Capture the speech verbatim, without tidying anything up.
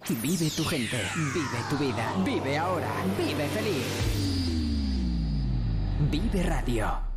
Vive tu gente, vive tu vida, vive ahora, vive feliz. Vive Radio.